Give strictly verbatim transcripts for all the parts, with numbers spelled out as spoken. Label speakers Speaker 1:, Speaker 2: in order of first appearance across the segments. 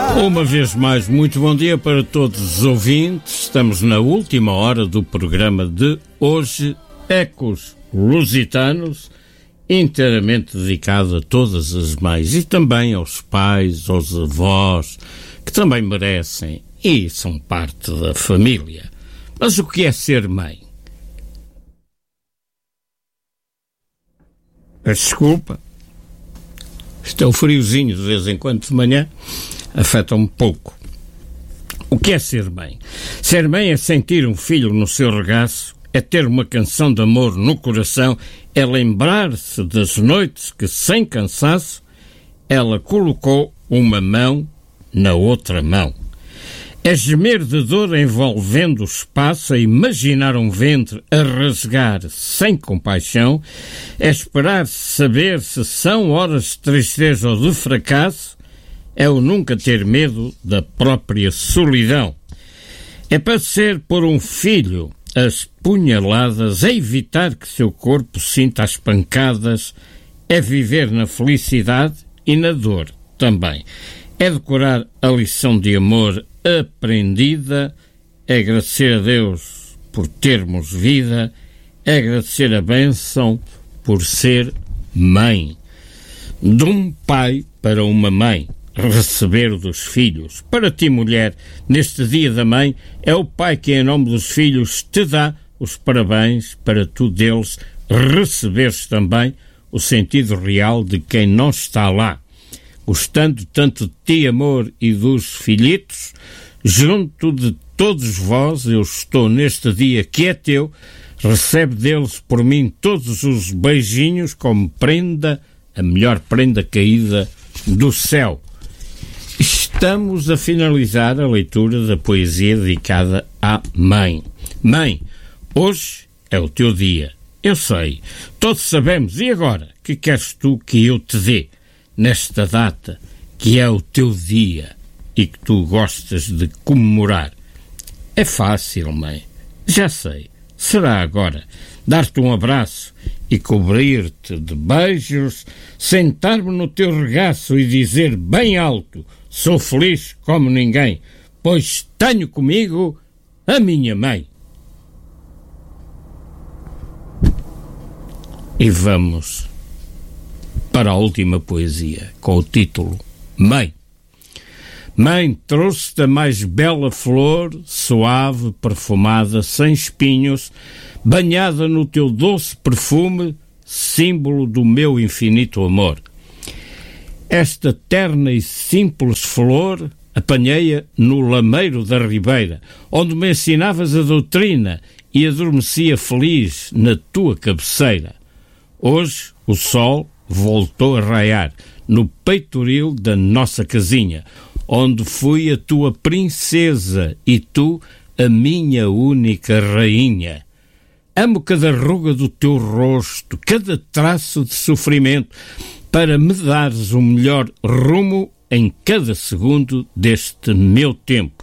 Speaker 1: Uma vez mais, muito bom dia para todos os ouvintes. Estamos na última hora do programa de hoje, Ecos Lusitanos, inteiramente dedicado a todas as mães e também aos pais, aos avós, que também merecem e são parte da família. Mas o que é ser mãe? Peço desculpa. Isto é o friozinho de vez em quando de manhã, afeta-me pouco. O que é ser mãe? Ser mãe é sentir um filho no seu regaço, é ter uma canção de amor no coração, é lembrar-se das noites que, sem cansaço, ela colocou uma mão na outra mão. É gemer de dor envolvendo o espaço, a imaginar um ventre a rasgar sem compaixão, é esperar saber se são horas de tristeza ou de fracasso, é o nunca ter medo da própria solidão. É padecer por um filho as punhaladas, é evitar que seu corpo sinta as pancadas, é viver na felicidade e na dor também. É decorar a lição de amor aprendida, é agradecer a Deus por termos vida, é agradecer a bênção por ser mãe. De um pai para uma mãe, receber dos filhos. Para ti, mulher, neste dia da mãe, é o pai que, em nome dos filhos, te dá os parabéns para tu deles receberes também o sentido real de quem não está lá. Gostando tanto de ti, amor, e dos filhitos, junto de todos vós, eu estou neste dia que é teu, recebe deles por mim todos os beijinhos como prenda, a melhor prenda caída do céu. Estamos a finalizar a leitura da poesia dedicada à mãe. Mãe, hoje é o teu dia. Eu sei, todos sabemos. E agora? Que queres tu que eu te dê nesta data que é o teu dia e que tu gostas de comemorar? É fácil, mãe. Já sei. Será agora dar-te um abraço e cobrir-te de beijos, sentar-me no teu regaço e dizer bem alto: sou feliz como ninguém, pois tenho comigo a minha mãe. E vamos para a última poesia, com o título Mãe. Mãe, trouxe-te a mais bela flor, suave, perfumada, sem espinhos, banhada no teu doce perfume, símbolo do meu infinito amor. Esta terna e simples flor apanhei-a no lameiro da ribeira, onde me ensinavas a doutrina e adormecia feliz na tua cabeceira. Hoje o sol voltou a raiar no peitoril da nossa casinha, onde fui a tua princesa e tu a minha única rainha. Amo cada ruga do teu rosto, cada traço de sofrimento, para me dares o melhor rumo em cada segundo deste meu tempo.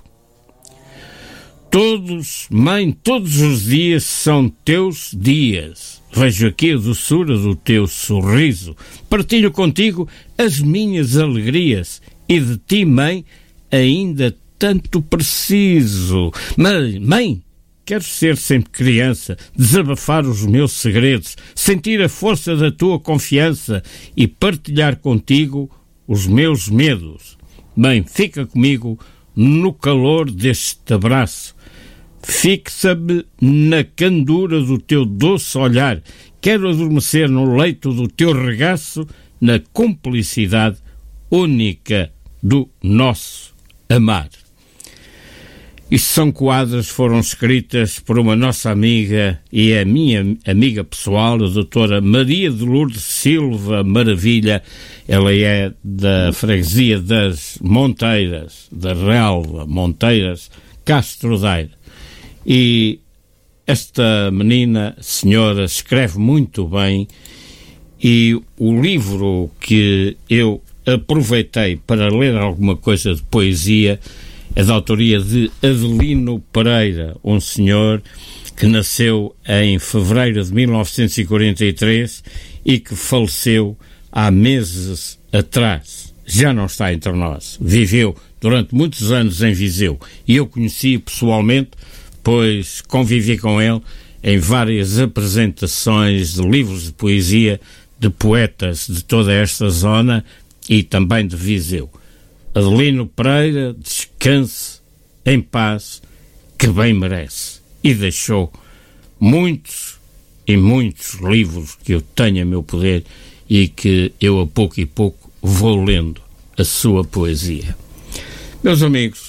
Speaker 1: Todos, mãe, todos os dias são teus dias. Vejo aqui a doçura do teu sorriso. Partilho contigo as minhas alegrias e de ti, mãe, ainda tanto preciso. Mãe, mãe, quero ser sempre criança, desabafar os meus segredos, sentir a força da tua confiança e partilhar contigo os meus medos. Mãe, fica comigo no calor deste abraço. Fixa-me na candura do teu doce olhar. Quero adormecer no leito do teu regaço, na cumplicidade única do nosso amar. Isto são quadras que foram escritas por uma nossa amiga e a minha amiga pessoal, a doutora Maria de Lourdes Silva Maravilha. Ela é da freguesia das Monteiras, da Relva, Monteiras, Castro Daire. E esta menina, senhora, escreve muito bem, e o livro que eu aproveitei para ler alguma coisa de poesia é da autoria de Adelino Pereira, um senhor que nasceu em fevereiro de mil novecentos e quarenta e três e que faleceu há meses atrás. Já não está entre nós. Viveu durante muitos anos em Viseu e eu conheci pessoalmente, pois convivi com ele em várias apresentações de livros de poesia de poetas de toda esta zona e também de Viseu. Adelino Pereira, descanse em paz, que bem merece. E deixou muitos e muitos livros que eu tenho a meu poder e que eu a pouco e pouco vou lendo a sua poesia. Meus amigos,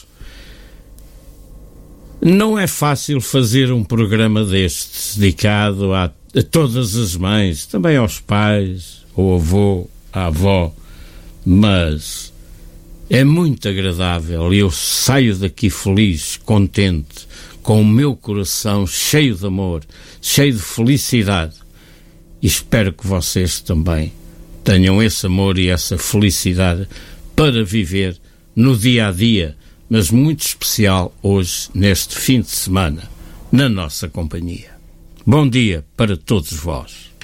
Speaker 1: não é fácil fazer um programa destes dedicado a, a todas as mães, também aos pais, ao avô, à avó, mas é muito agradável e eu saio daqui feliz, contente, com o meu coração cheio de amor, cheio de felicidade. E espero que vocês também tenham esse amor e essa felicidade para viver no dia a dia, mas muito especial hoje, neste fim de semana, na nossa companhia. Bom dia para todos vós.